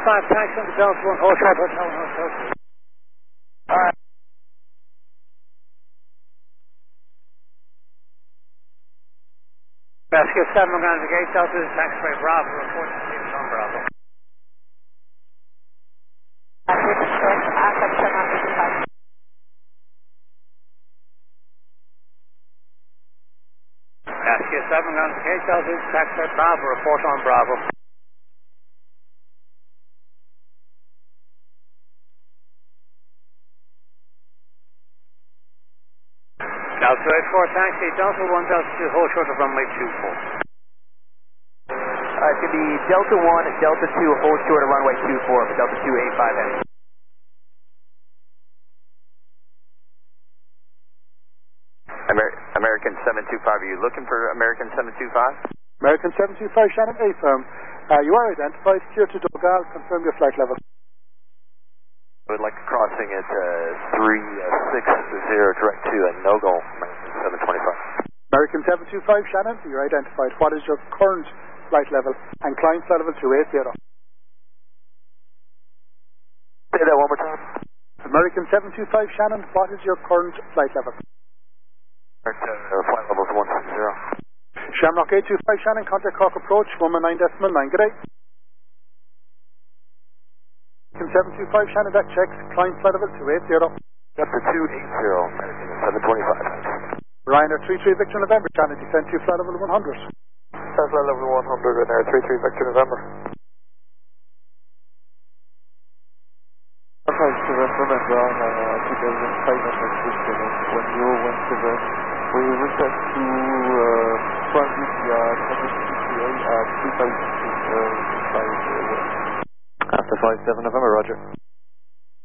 thanks on the Delta 1, hold short, hotel, hotel. Alright. Rescue 7, we're going to the gate, Delta is taxiway Bravo, report to Stephen on Bravo. Rescue 7, we're going to the gate, Delta is taxiway Bravo, report on Bravo. Delta 84, taxi, Delta 1, Delta 2, hold short of runway 24. It's going to be Delta 1, Delta 2, hold short of runway 24 for Delta 285M. American 725, are you looking for American 725? American 725, Shannon A firm. You are identified, clear to Dogal, confirm your flight level. I would like a crossing at 360 direct to no-go, American 725. American 725, Shannon, you're identified. What is your current flight level and climb flight level 280? Say that one more time. American 725, Shannon, what is your current flight level? Flight level is 160. Shamrock 825, Shannon, contact Cork approach, 119.9, good day. American 725, Shannon, that checks, climb flight level 280. Delta 280, American 725. Ryanair 33 Victor November, Shannon, descend to flight level 100. Flight level 100, Ryanair 33 Victor November. Thanks to remember on 2,500 when you went to the we request to transit via CTA at 3,500. After 57 November, Roger.